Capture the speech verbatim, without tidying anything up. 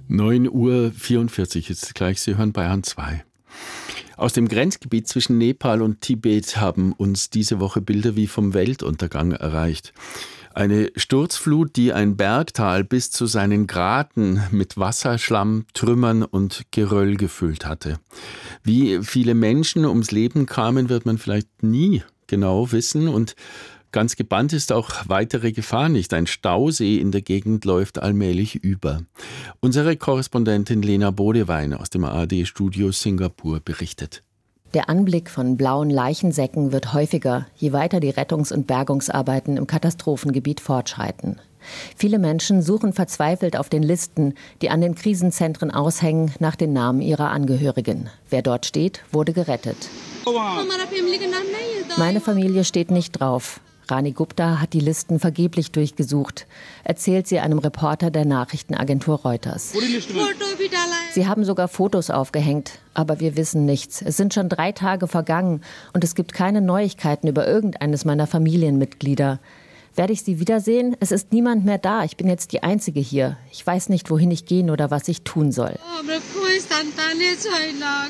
neun Uhr vierundvierzig ist gleich, Sie hören Bayern zwei. Aus dem Grenzgebiet zwischen Nepal und Tibet haben uns diese Woche Bilder wie vom Weltuntergang erreicht. Eine Sturzflut, die ein Bergtal bis zu seinen Graten mit Wasserschlamm, Trümmern und Geröll gefüllt hatte. Wie viele Menschen ums Leben kamen, wird man vielleicht nie genau wissen, und ganz gebannt ist auch weitere Gefahr nicht. Ein Stausee in der Gegend läuft allmählich über. Unsere Korrespondentin Lena Bodewein aus dem A R D-Studio Singapur berichtet. Der Anblick von blauen Leichensäcken wird häufiger, je weiter die Rettungs- und Bergungsarbeiten im Katastrophengebiet fortschreiten. Viele Menschen suchen verzweifelt auf den Listen, die an den Krisenzentren aushängen, nach den Namen ihrer Angehörigen. Wer dort steht, wurde gerettet. Meine Familie steht nicht drauf. Rani Gupta hat die Listen vergeblich durchgesucht, erzählt sie einem Reporter der Nachrichtenagentur Reuters. Sie haben sogar Fotos aufgehängt, aber wir wissen nichts. Es sind schon drei Tage vergangen und es gibt keine Neuigkeiten über irgendeines meiner Familienmitglieder. Werde ich sie wiedersehen? Es ist niemand mehr da. Ich bin jetzt die Einzige hier. Ich weiß nicht, wohin ich gehen oder was ich tun soll.